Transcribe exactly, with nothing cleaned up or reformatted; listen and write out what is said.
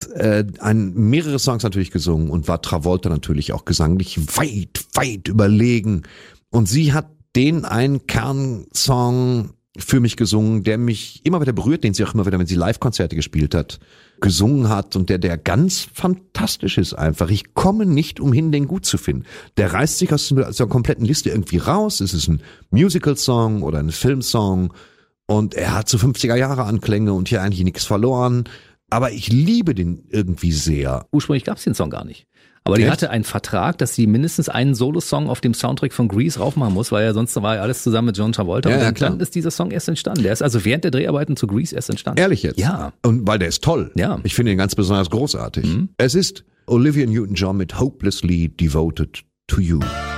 äh, ein, mehrere Songs natürlich gesungen und war Travolta natürlich auch gesanglich weit, weit überlegen. Und sie hat den einen Kernsong für mich gesungen, der mich immer wieder berührt, den sie auch immer wieder, wenn sie Live-Konzerte gespielt hat, gesungen hat und der der ganz fantastisch ist einfach. Ich komme nicht umhin, den gut zu finden. Der reißt sich aus der kompletten Liste irgendwie raus. Es ist ein Musical-Song oder ein Filmsong und er hat so fünfziger Jahre Anklänge und hier eigentlich nichts verloren. Aber ich liebe den irgendwie sehr. Ursprünglich gab es den Song gar nicht. Aber die Echt? hatte einen Vertrag, dass sie mindestens einen Solo-Song auf dem Soundtrack von Grease raufmachen muss, weil ja sonst war ja alles zusammen mit John Travolta. Ja, und ja, dann, klar. dann ist dieser Song erst entstanden. Der ist also während der Dreharbeiten zu Grease erst entstanden. Ehrlich jetzt? Ja. Und weil der ist toll. Ja. Ich finde ihn ganz besonders großartig. Mhm. Es ist Olivia Newton-John mit Hopelessly Devoted to You.